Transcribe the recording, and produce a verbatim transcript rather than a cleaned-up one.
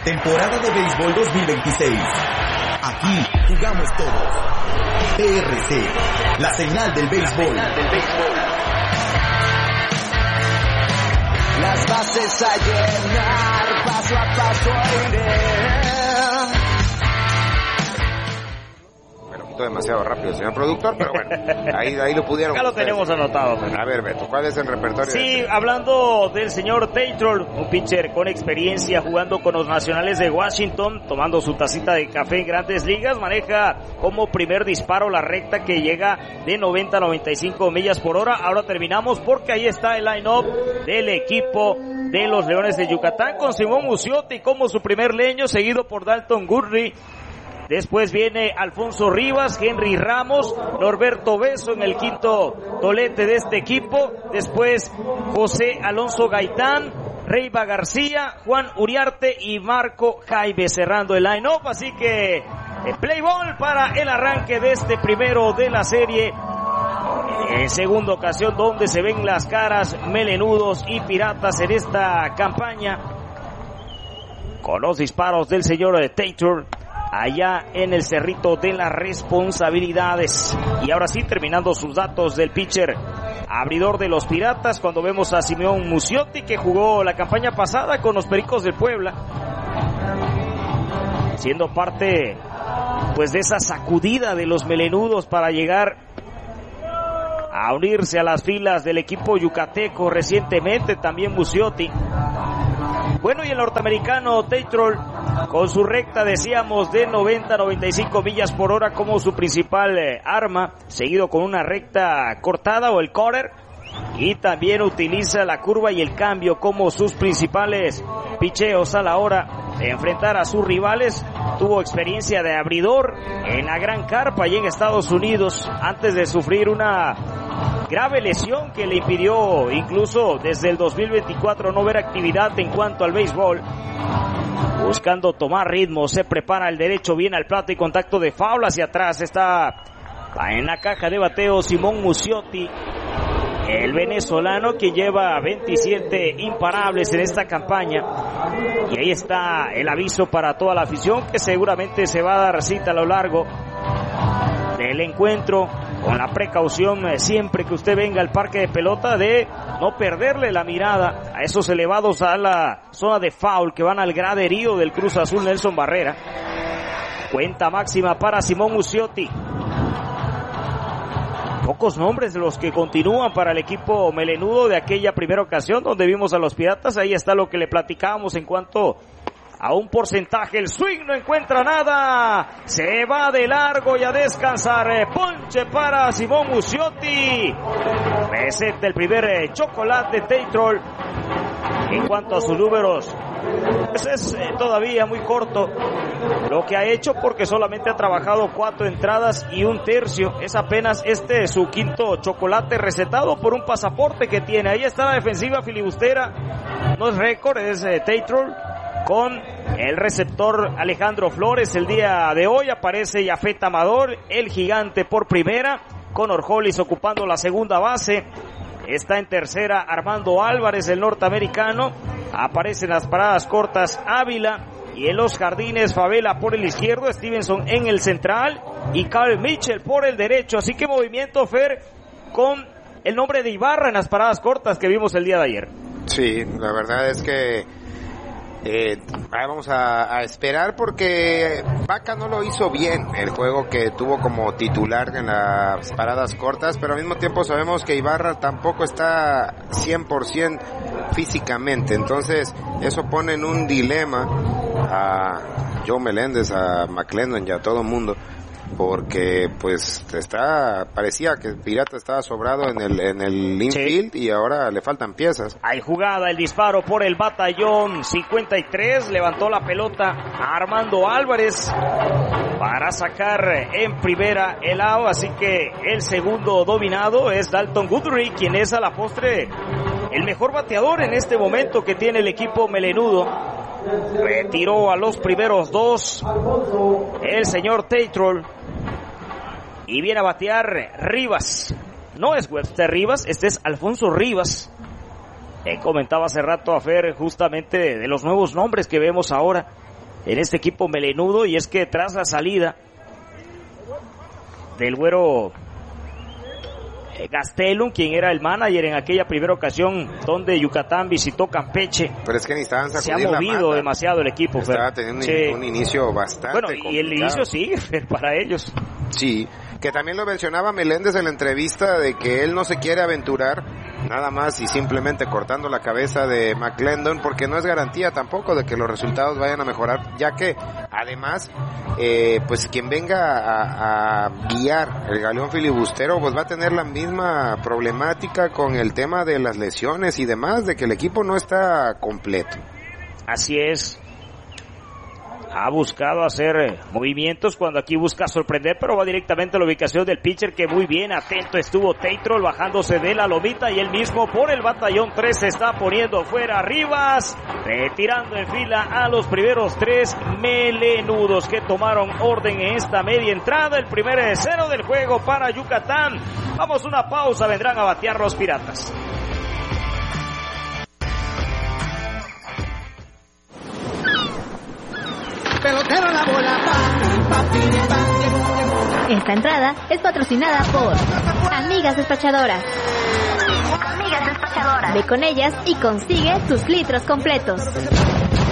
Temporada de Béisbol dos mil veintiséis. Aquí jugamos todos. P R C, la señal del béisbol. Las bases a llenar, paso a paso iré. Demasiado rápido, señor productor, pero bueno, ahí, ahí lo pudieron. Acá lo tenemos anotado. Pero. A ver, Beto, ¿cuál es el repertorio? Sí, de hablando del señor Taylor, un pitcher con experiencia jugando con los Nacionales de Washington, tomando su tacita de café en Grandes Ligas, maneja como primer disparo la recta que llega de noventa a noventa y cinco millas por hora. Ahora terminamos porque ahí está el line-up del equipo de los Leones de Yucatán con Simón Musiotti como su primer leño, seguido por Dalton Goodry. Después viene Alfonso Rivas, Henry Ramos, Norberto Beso en el quinto tolete de este equipo. Después José Alonso Gaitán, Reiva García, Juan Uriarte y Marco Jaime cerrando el line-up. Así que play ball para el arranque de este primero de la serie. En segunda ocasión donde se ven las caras melenudos y piratas en esta campaña. Con los disparos del señor Taylor allá en el Cerrito de las Responsabilidades. Y ahora sí, terminando sus datos del pitcher abridor de los Piratas, cuando vemos a Simón Musiotti, que jugó la campaña pasada con los Pericos de Puebla, siendo parte pues de esa sacudida de los melenudos para llegar a unirse a las filas del equipo yucateco recientemente, también Musiotti. Bueno, y el norteamericano Taylor, con su recta, decíamos, de noventa a noventa y cinco millas por hora como su principal eh, arma, seguido con una recta cortada o el cutter, y también utiliza la curva y el cambio como sus principales picheos a la hora de enfrentar a sus rivales. Tuvo experiencia de abridor en la Gran Carpa y en Estados Unidos antes de sufrir una grave lesión que le impidió incluso desde el dos mil veinticuatro no ver actividad en cuanto al béisbol. Buscando tomar ritmo, se prepara el derecho, viene al plato y contacto de foul hacia atrás. Está en la caja de bateo Simón Musiotti, el venezolano que lleva veintisiete imparables en esta campaña. Y ahí está el aviso para toda la afición, que seguramente se va a dar cita a lo largo del encuentro, con la precaución eh, siempre que usted venga al parque de pelota de no perderle la mirada a esos elevados a la zona de foul que van al graderío del Cruz Azul Nelson Barrera. Cuenta máxima para Simón Musiotti. Pocos nombres de los que continúan para el equipo melenudo de aquella primera ocasión donde vimos a los Piratas. Ahí está lo que le platicábamos en cuanto a un porcentaje. El swing no encuentra nada, se va de largo y a descansar. Ponche para Simón Musiotti. Receta el primer chocolate Taylor. En cuanto a sus números, pues es eh, todavía muy corto lo que ha hecho, porque solamente ha trabajado cuatro entradas y un tercio. Es apenas este su quinto chocolate recetado por un pasaporte que tiene. Ahí está la defensiva filibustera. No es récord, es eh, Taylor con el receptor Alejandro Flores. El día de hoy aparece Yafet Amador, el gigante, por primera. Connor Hollis ocupando la segunda base. Está en tercera Armando Álvarez, el norteamericano. Aparecen las paradas cortas Ávila. Y en los jardines Favela por el izquierdo, Stevenson en el central y Carl Mitchell por el derecho. Así que movimiento, Fer, con el nombre de Ibarra en las paradas cortas que vimos el día de ayer. Sí, la verdad es que Eh, vamos a, a esperar, porque Vaca no lo hizo bien el juego que tuvo como titular en las paradas cortas, pero al mismo tiempo sabemos que Ibarra tampoco está cien por ciento físicamente, entonces eso pone en un dilema a Joe Meléndez, a McLendon y a todo el mundo, porque pues está, parecía que Pirata estaba sobrado en el en el infield, sí, y ahora le faltan piezas. Hay jugada, el disparo por el batallón cincuenta y tres, levantó la pelota Armando Álvarez para sacar en primera el out, así que el segundo dominado es Dalton Goodry, quien es a la postre el mejor bateador en este momento que tiene el equipo melenudo. Retiró a los primeros dos el señor Taylor y viene a batear Rivas. No es Webster Rivas, este es Alfonso Rivas. Te comentaba hace rato a Fer justamente de, de los nuevos nombres que vemos ahora en este equipo melenudo, y es que tras la salida del güero Gastelum, quien era el manager en aquella primera ocasión donde Yucatán visitó Campeche, pero es que necesitaban se ha sacudir la movido mata. demasiado el equipo. Estaba pero, teniendo sí. un inicio bastante bueno, y complicado. el inicio sigue para ellos. Sí, que también lo mencionaba Meléndez en la entrevista, de que él no se quiere aventurar nada más y simplemente cortando la cabeza de McClendon, porque no es garantía tampoco de que los resultados vayan a mejorar, ya que además eh, pues quien venga a, a guiar el galeón filibustero pues va a tener la misma problemática con el tema de las lesiones y demás, de que el equipo no está completo. Así es. Ha buscado hacer eh, movimientos cuando aquí busca sorprender, pero va directamente a la ubicación del pitcher, que muy bien atento estuvo Teitrol bajándose de la lomita, y él mismo por el batallón tres se está poniendo fuera. Rivas retirando en fila a los primeros tres melenudos que tomaron orden en esta media entrada. El primer cero del juego para Yucatán. Vamos a una pausa, vendrán a batear los Piratas. Pelotero la bola, Esta entrada es patrocinada por Amigas Despachadoras. Amigas Despachadoras. Ve con ellas y consigue tus litros completos.